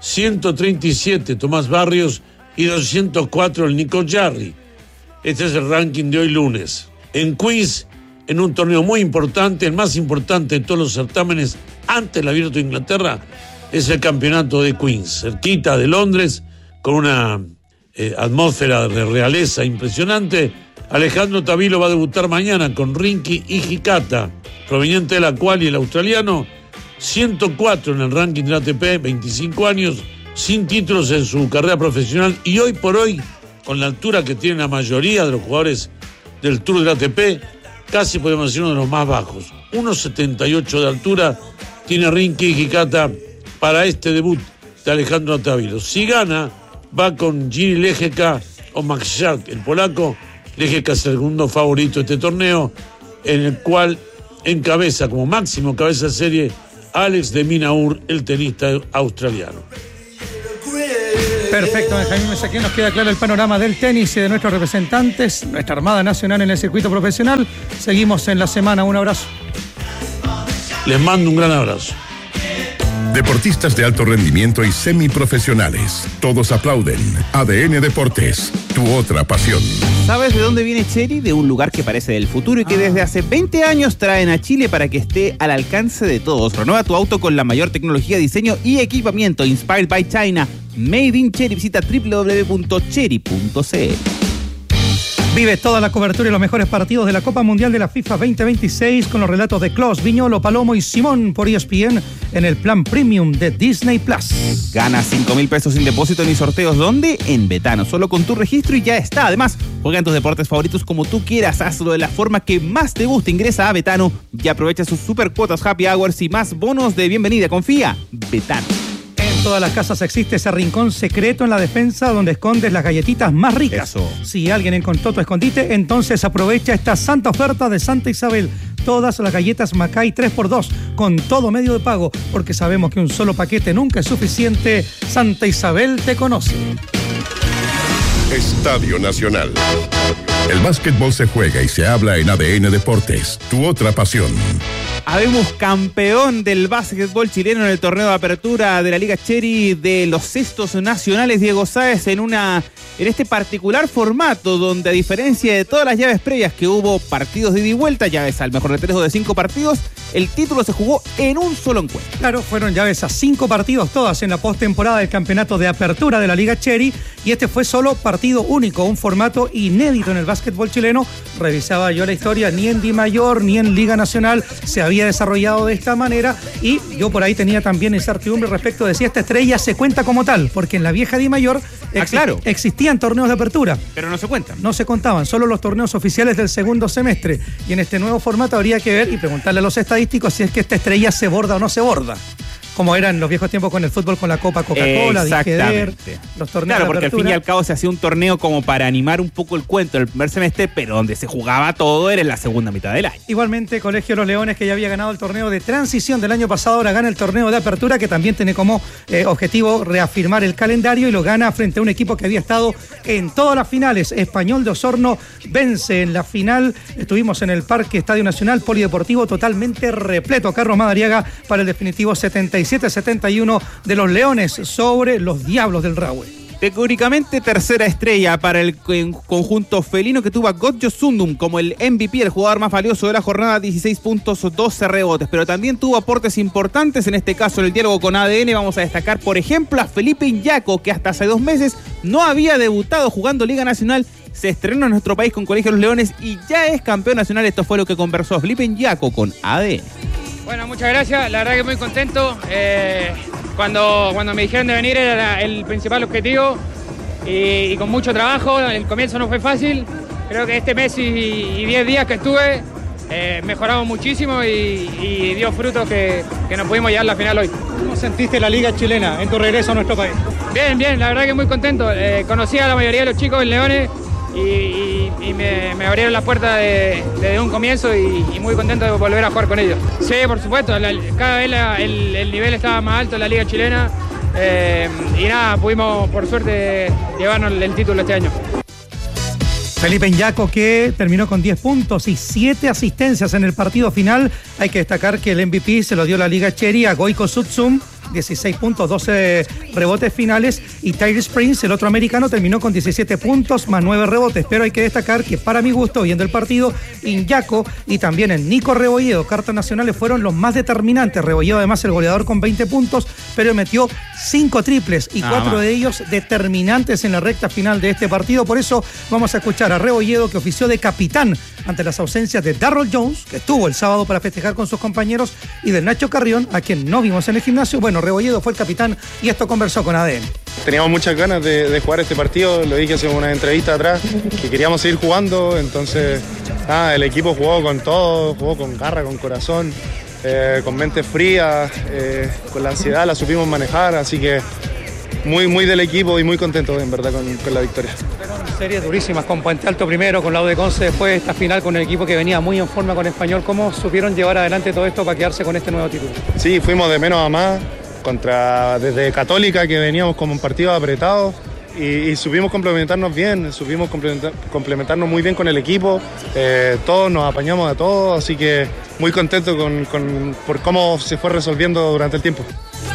137 Tomás Barrios y 204 el Nico Jarry. Este es el ranking de hoy lunes. En Queens, en un torneo muy importante, el más importante de todos los certámenes antes del Abierto de Inglaterra, es el campeonato de Queens, cerquita de Londres, con una atmósfera de realeza impresionante. Alejandro Tabilo va a debutar mañana con Rinky Hijikata, proveniente de la quali, el australiano, 104 en el ranking del ATP, 25 años, sin títulos en su carrera profesional, y hoy por hoy, con la altura que tiene la mayoría de los jugadores del Tour del ATP, casi podemos decir uno de los más bajos. 1,78 de altura tiene Rinky Hijikata para este debut de Alejandro Tabilo. Si gana, va con Giri Lejeka o Maksiak, el polaco. Lejeka es el segundo favorito de este torneo, en el cual encabeza como máximo cabeza de serie Alex de Minaur, el tenista australiano. Perfecto, Benjamín Benzaquén, nos queda claro el panorama del tenis y de nuestros representantes, nuestra Armada Nacional en el circuito profesional. Seguimos en la semana, un abrazo. Les mando un gran abrazo. Deportistas de alto rendimiento y semiprofesionales, todos aplauden. ADN Deportes, tu otra pasión. ¿Sabes de dónde viene Chery? De un lugar que parece del futuro y que desde hace 20 años traen a Chile para que esté al alcance de todos. Renueva tu auto con la mayor tecnología, diseño y equipamiento. Inspired by China. Made in Chery. Visita www.chery.cl. Vive toda la cobertura y los mejores partidos de la Copa Mundial de la FIFA 2026 con los relatos de Klos, Viñolo, Palomo y Simón por ESPN en el plan premium de Disney Plus. Gana 5,000 pesos sin depósito ni sorteos. ¿Dónde? En Betano. Solo con tu registro y ya está. Además, juega en tus deportes favoritos como tú quieras. Hazlo de la forma que más te guste. Ingresa a Betano y aprovecha sus super cuotas, happy hours y más bonos de bienvenida. Confía. Betano. En En todas las casas existe ese rincón secreto en la defensa donde escondes las galletitas más ricas. Eso. Si alguien encontró tu escondite, entonces aprovecha esta santa oferta de Santa Isabel. Todas las galletas Macay 3x2 con todo medio de pago, porque sabemos que un solo paquete nunca es suficiente. Santa Isabel te conoce. Estadio Nacional. El básquetbol se juega y se habla en ADN Deportes, tu otra pasión. Habemos campeón del básquetbol chileno en el torneo de apertura de la Liga Cherry de los cestos nacionales, Diego Sáez, en este particular formato donde, a diferencia de todas las llaves previas que hubo partidos de ida y vuelta, llaves al mejor de 3 o de 5 partidos, el título se jugó en un solo encuentro. Claro, fueron llaves a 5 partidos, todas en la postemporada del campeonato de apertura de la Liga Cherry, y este fue solo partido único, un formato inédito en el básquetbol chileno. Revisaba yo la historia, ni en Dimayor ni en Liga Nacional se había desarrollado de esta manera, y yo por ahí tenía también incertidumbre respecto de si esta estrella se cuenta como tal, porque en la vieja Dimayor existían torneos de apertura. Pero no se cuentan. No se contaban, solo los torneos oficiales del segundo semestre, y en este nuevo formato habría que ver y preguntarle a los estadísticos si es que esta estrella se borda o no se borda, como eran los viejos tiempos con el fútbol, con la Copa Coca-Cola, Dijeder, los torneos. Claro, de porque apertura. al fin y al cabo se hacía un torneo como para animar un poco el cuento del primer semestre, pero donde se jugaba todo era en la segunda mitad del año. Igualmente, Colegio Los Leones, que ya había ganado el torneo de transición del año pasado, ahora gana el torneo de apertura, que también tiene como objetivo reafirmar el calendario, y lo gana frente a un equipo que había estado en todas las finales. Español de Osorno vence en la final. Estuvimos en el Parque Estadio Nacional Polideportivo, totalmente repleto. Carlos Madariaga para el definitivo 77-71 de los Leones sobre los Diablos del Rahue. Teóricamente, tercera estrella para el conjunto felino, que tuvo a Gotjo Sundum como el MVP, el jugador más valioso de la jornada, 16 puntos, 12 rebotes, pero también tuvo aportes importantes, en este caso en el diálogo con ADN. Vamos a destacar, por ejemplo, a Felipe Iñaco, que hasta hace 2 meses no había debutado jugando Liga Nacional, se estrenó en nuestro país con Colegio Los Leones y ya es campeón nacional. Esto fue lo que conversó Felipe Iñaco con ADN. Bueno, muchas gracias, la verdad que muy contento. Cuando me dijeron de venir era el principal objetivo y con mucho trabajo. El comienzo no fue fácil, creo que este mes y 10 días que estuve mejoramos muchísimo y dio frutos que nos pudimos llevar a la final hoy. ¿Cómo sentiste la Liga chilena en tu regreso a nuestro país? Bien, la verdad que muy contento. Conocí a la mayoría de los chicos en Leones y me abrieron las puertas desde un comienzo y muy contento de volver a jugar con ellos. Sí, por supuesto, cada vez el nivel estaba más alto en la Liga chilena y nada, pudimos por suerte llevarnos el título este año. Felipe Iñaco, que terminó con 10 puntos y 7 asistencias en el partido final. Hay que destacar que el MVP se lo dio la Liga Cherry a Goico Sutsum, 16 puntos, 12 rebotes finales, y Tyrese Prince, el otro americano, terminó con 17 puntos más 9 rebotes, pero hay que destacar que, para mi gusto, viendo el partido, Iñaco y también el Nico Rebolledo, cartas nacionales, fueron los más determinantes. Rebolledo, además, el goleador con 20 puntos, pero metió 5 triples y 4 de ellos determinantes en la recta final de este partido. Por eso vamos a escuchar a Rebolledo, que ofició de capitán ante las ausencias de Darryl Jones, que estuvo el sábado para festejar con sus compañeros, y de Nacho Carrión, a quien no vimos en el gimnasio. Bueno, Rebolledo fue el capitán y esto conversó con ADN. Teníamos muchas ganas de jugar este partido, lo dije hace una entrevista atrás, que queríamos seguir jugando, entonces el equipo jugó con todo, jugó con garra, con corazón, con mente fría, con la ansiedad la supimos manejar, así que muy del equipo y muy contento en verdad con la victoria. Series durísimas, con Puente Alto primero, con la U de Conce después, esta final con el equipo que venía muy en forma con Español. ¿Cómo supieron llevar adelante todo esto para quedarse con este nuevo título? Sí, fuimos de menos a más, desde Católica, que veníamos como un partido apretado, y supimos complementarnos bien, supimos complementarnos muy bien con el equipo, todos nos apañamos a todos, así que muy contento por cómo se fue resolviendo durante el tiempo.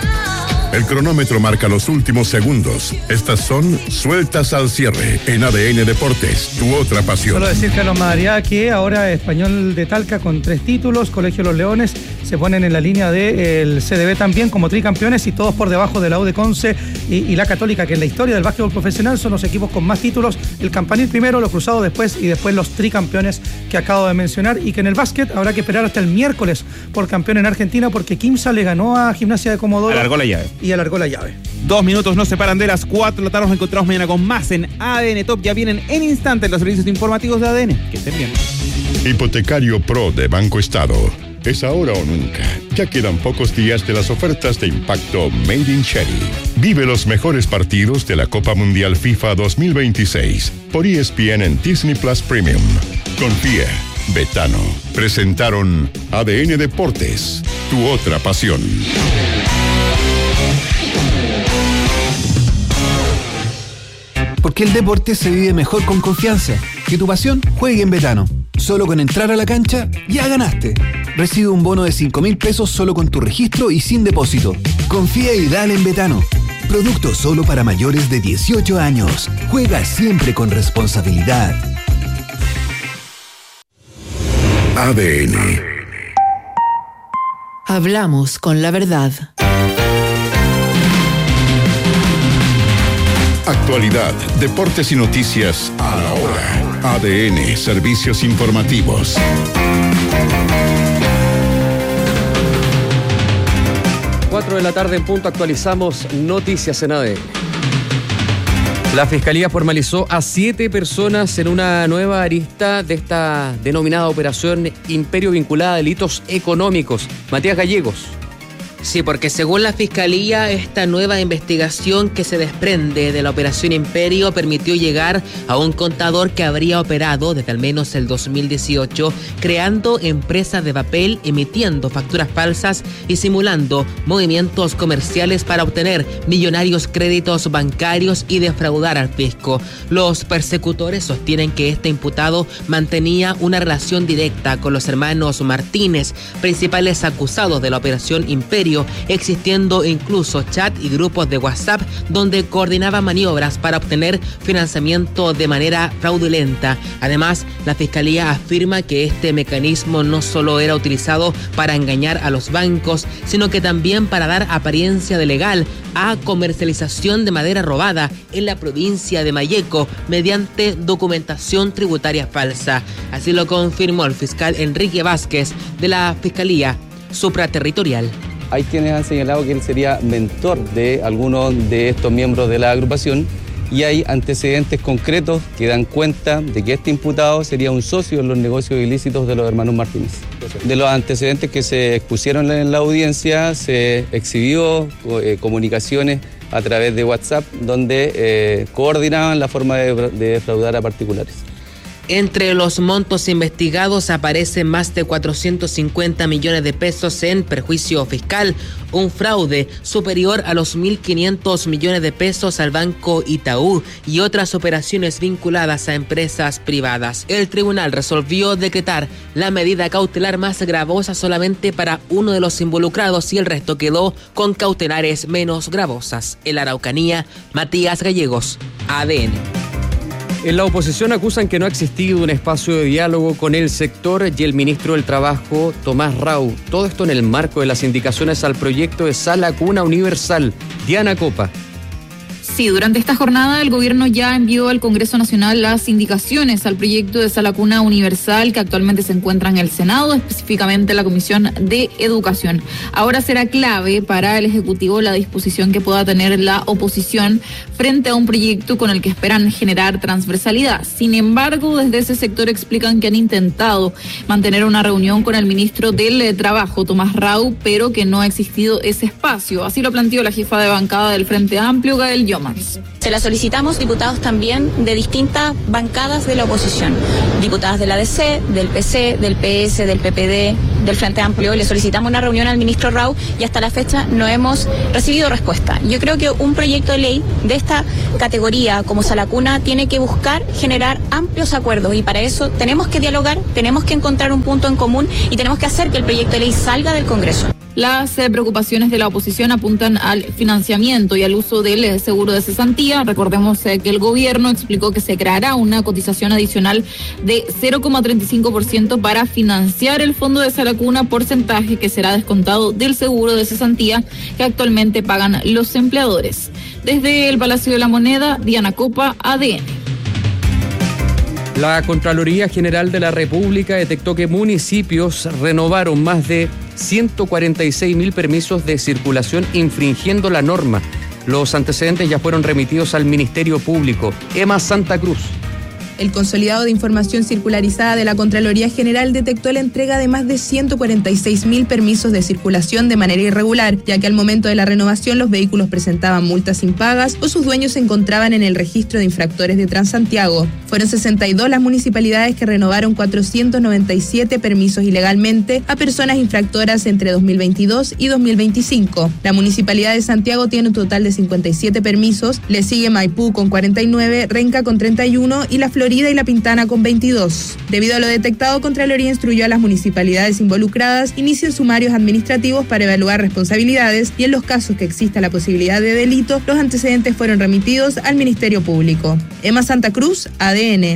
El cronómetro marca los últimos segundos. Estas son Sueltas al Cierre en ADN Deportes, tu otra pasión. Solo decir, Carlos Madariaga, que ahora Español de Talca con 3 títulos, Colegio Los Leones se ponen en la línea del CDB también como tricampeones, y todos por debajo de la U de Conce y la Católica, que en la historia del básquetbol profesional son los equipos con más títulos. El Campanil primero, los Cruzados después y después los tricampeones que acabo de mencionar, y que en el básquet habrá que esperar hasta el miércoles por campeón en Argentina, porque Quimsa le ganó a Gimnasia de Comodoro. Alargó la llave. Y alargó la llave. 2 minutos nos separan de las 4 de la tarde. Nos encontramos mañana con más en ADN Top. Ya vienen en instantes los servicios informativos de ADN. Que estén bien. Hipotecario Pro de Banco Estado. Es ahora o nunca. Ya quedan pocos días de las ofertas de impacto Made in Cherry. Vive los mejores partidos de la Copa Mundial FIFA 2026 por ESPN en Disney Plus Premium. Confía, Betano. Presentaron ADN Deportes, tu otra pasión. Porque el deporte se vive mejor con confianza. Que tu pasión juegue en Betano. Solo con entrar a la cancha, ya ganaste. Recibe un bono de 5.000 pesos solo con tu registro y sin depósito. Confía y dale en Betano. Producto solo para mayores de 18 años. Juega siempre con responsabilidad. ADN. Hablamos con la verdad. Actualidad, deportes y noticias a la hora. ADN, servicios informativos. Cuatro de la tarde en punto, actualizamos noticias en ADN. La Fiscalía formalizó a 7 personas en una nueva arista de esta denominada Operación Imperio vinculada a delitos económicos. Matías Gallegos. Sí, porque según la Fiscalía, esta nueva investigación que se desprende de la Operación Imperio permitió llegar a un contador que habría operado desde al menos el 2018, creando empresas de papel, emitiendo facturas falsas y simulando movimientos comerciales para obtener millonarios créditos bancarios y defraudar al fisco. Los persecutores sostienen que este imputado mantenía una relación directa con los hermanos Martínez, principales acusados de la Operación Imperio, existiendo incluso chat y grupos de WhatsApp donde coordinaba maniobras para obtener financiamiento de manera fraudulenta. Además, la Fiscalía afirma que este mecanismo no solo era utilizado para engañar a los bancos, sino que también para dar apariencia de legal a comercialización de madera robada en la provincia de Malleco mediante documentación tributaria falsa. Así lo confirmó el fiscal Enrique Vázquez de la Fiscalía Supraterritorial. Hay quienes han señalado que él sería mentor de algunos de estos miembros de la agrupación y hay antecedentes concretos que dan cuenta de que este imputado sería un socio en los negocios ilícitos de los hermanos Martínez. De los antecedentes que se expusieron en la audiencia, se exhibió comunicaciones a través de WhatsApp donde coordinaban la forma de defraudar a particulares. Entre los montos investigados aparecen más de 450 millones de pesos en perjuicio fiscal, un fraude superior a los 1.500 millones de pesos al Banco Itaú y otras operaciones vinculadas a empresas privadas. El tribunal resolvió decretar la medida cautelar más gravosa solamente para uno de los involucrados y el resto quedó con cautelares menos gravosas. En la Araucanía, Matías Gallegos, ADN. En la oposición acusan que no ha existido un espacio de diálogo con el sector y el ministro del Trabajo, Tomás Rau. Todo esto en el marco de las indicaciones al proyecto de Sala Cuna Universal. Diana Copa. Sí, durante esta jornada el gobierno ya envió al Congreso Nacional las indicaciones al proyecto de Sala Cuna Universal que actualmente se encuentra en el Senado, específicamente en la Comisión de Educación. Ahora será clave para el Ejecutivo la disposición que pueda tener la oposición frente a un proyecto con el que esperan generar transversalidad. Sin embargo, desde ese sector explican que han intentado mantener una reunión con el ministro del Trabajo, Tomás Rau, pero que no ha existido ese espacio. Así lo planteó la jefa de bancada del Frente Amplio, Gael Yomans. Se la solicitamos diputados también de distintas bancadas de la oposición, diputadas de la ADC, del PC, del PS, del PPD, del Frente Amplio. Le solicitamos una reunión al ministro Rau y hasta la fecha no hemos recibido respuesta. Yo creo que un proyecto de ley de esta categoría como Sala Cuna tiene que buscar generar amplios acuerdos y para eso tenemos que dialogar, tenemos que encontrar un punto en común y tenemos que hacer que el proyecto de ley salga del Congreso. Las preocupaciones de la oposición apuntan al financiamiento y al uso del seguro de cesantía. Recordemos que el gobierno explicó que se creará una cotización adicional de 0,35% para financiar el fondo de Sala Cuna, porcentaje que será descontado del seguro de cesantía que actualmente pagan los empleadores. Desde el Palacio de la Moneda, Diana Copa, ADN. La Contraloría General de la República detectó que municipios renovaron más de 146.000 permisos de circulación infringiendo la norma. Los antecedentes ya fueron remitidos al Ministerio Público. Emma Santa Cruz. El consolidado de información circularizada de la Contraloría General detectó la entrega de más de 146.000 permisos de circulación de manera irregular, ya que al momento de la renovación los vehículos presentaban multas impagas o sus dueños se encontraban en el registro de infractores de Transantiago. Fueron 62 las municipalidades que renovaron 497 permisos ilegalmente a personas infractoras entre 2022 y 2025. La Municipalidad de Santiago tiene un total de 57 permisos, le sigue Maipú con 49, Renca con 31 y La Florida y La Pintana con 22. Debido a lo detectado, Contraloría instruyó a las municipalidades involucradas inicien sumarios administrativos para evaluar responsabilidades y en los casos que exista la posibilidad de delito, los antecedentes fueron remitidos al Ministerio Público. Emma Santa Cruz, ADN.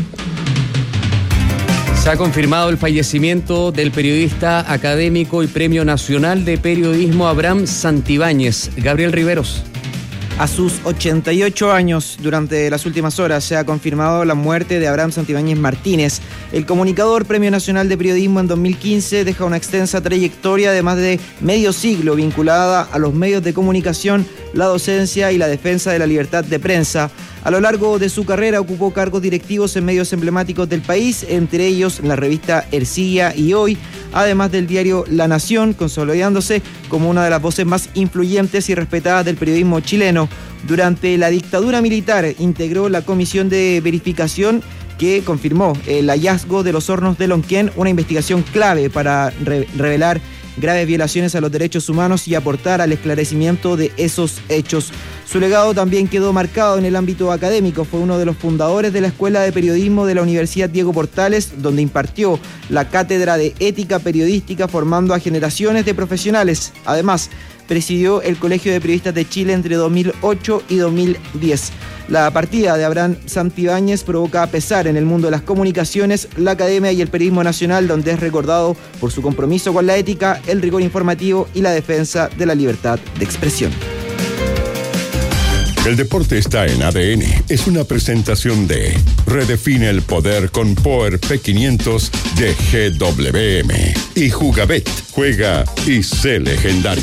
Se ha confirmado el fallecimiento del periodista académico y Premio Nacional de Periodismo Abraham Santibáñez. Gabriel Riveros. A sus 88 años, durante las últimas horas, se ha confirmado la muerte de Abraham Santibáñez Martínez. El comunicador Premio Nacional de Periodismo en 2015 deja una extensa trayectoria de más de medio siglo vinculada a los medios de comunicación, la docencia y la defensa de la libertad de prensa. A lo largo de su carrera ocupó cargos directivos en medios emblemáticos del país, entre ellos la revista Ercilla y Hoy, además del diario La Nación, consolidándose como una de las voces más influyentes y respetadas del periodismo chileno. Durante la dictadura militar integró la comisión de verificación que confirmó el hallazgo de los hornos de Lonquén, una investigación clave para revelar graves violaciones a los derechos humanos y aportar al esclarecimiento de esos hechos. Su legado también quedó marcado en el ámbito académico. Fue uno de los fundadores de la Escuela de Periodismo de la Universidad Diego Portales, donde impartió la cátedra de ética periodística, formando a generaciones de profesionales. Además, presidió el Colegio de Periodistas de Chile entre 2008 y 2010. La partida de Abraham Santibáñez provoca pesar en el mundo de las comunicaciones, la academia y el periodismo nacional, donde es recordado por su compromiso con la ética, el rigor informativo y la defensa de la libertad de expresión. El deporte está en ADN. Es una presentación de Redefine el poder con Power P500 de GWM. Y Jugabet. Juega y sé legendario.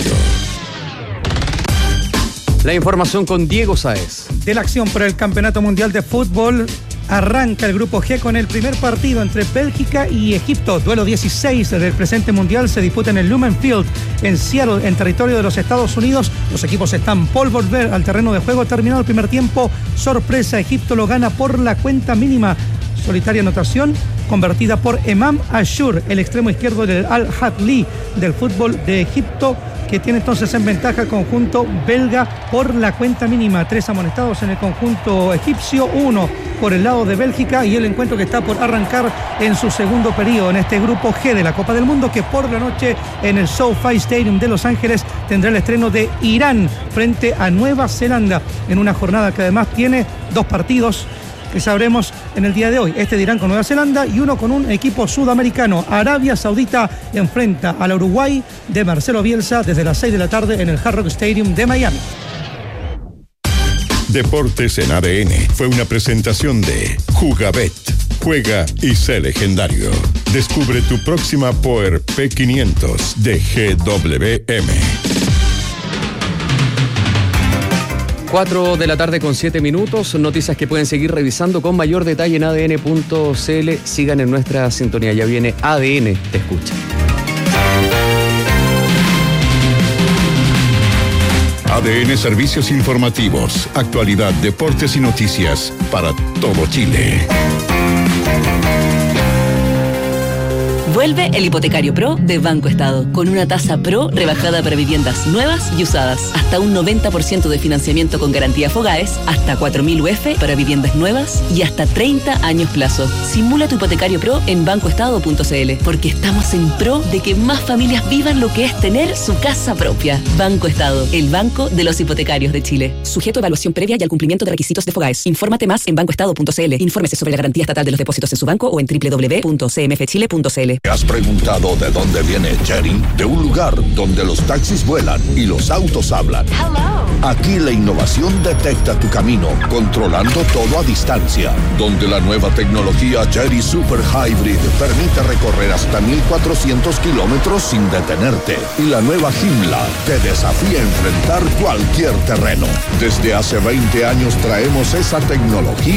La información con Diego Sáez. De la acción por el Campeonato Mundial de Fútbol, arranca el Grupo G con el primer partido entre Bélgica y Egipto. Duelo 16 del presente mundial se disputa en el Lumen Field, en Seattle, en territorio de los Estados Unidos. Los equipos están por volver al terreno de juego. Terminado el primer tiempo, sorpresa, Egipto lo gana por la cuenta mínima. Solitaria anotación convertida por Emam Ashur, el extremo izquierdo del Al-Ahly del fútbol de Egipto, que tiene entonces en ventaja el conjunto belga por la cuenta mínima. 3 amonestados en el conjunto egipcio, 1 por el lado de Bélgica, y el encuentro que está por arrancar en su segundo periodo en este Grupo G de la Copa del Mundo, que por la noche en el SoFi Stadium de Los Ángeles tendrá el estreno de Irán frente a Nueva Zelanda, en una jornada que además tiene 2 partidos que sabremos en el día de hoy. Este de Irán con Nueva Zelanda y uno con un equipo sudamericano. Arabia Saudita enfrenta al Uruguay de Marcelo Bielsa desde las 6 de la tarde en el Hard Rock Stadium de Miami. Deportes en ADN fue una presentación de Jugabet. Juega y sé legendario. Descubre tu próxima Power P500 de GWM. 4 de la tarde con 7 minutos. Noticias que pueden seguir revisando con mayor detalle en adn.cl. Sigan en nuestra sintonía. Ya viene ADN Te Escucha. ADN Servicios Informativos. Actualidad, deportes y noticias para todo Chile. Vuelve el Hipotecario Pro de Banco Estado, con una tasa pro rebajada para viviendas nuevas y usadas, hasta un 90% de financiamiento con garantía Fogaes, hasta 4.000 UF para viviendas nuevas y hasta 30 años plazo. Simula tu Hipotecario Pro en bancoestado.cl, porque estamos en pro de que más familias vivan lo que es tener su casa propia. Banco Estado, el banco de los hipotecarios de Chile. Sujeto a evaluación previa y al cumplimiento de requisitos de Fogaes. Infórmate más en bancoestado.cl. Infórmese sobre la garantía estatal de los depósitos en su banco o en www.cmfchile.cl. ¿Te has preguntado de dónde viene Chery? De un lugar donde los taxis vuelan y los autos hablan. Aquí la innovación detecta tu camino, controlando todo a distancia. Donde la nueva tecnología Chery Super Hybrid permite recorrer hasta 1.400 kilómetros sin detenerte. Y la nueva Joomla te desafía a enfrentar cualquier terreno. Desde hace 20 años traemos esa tecnología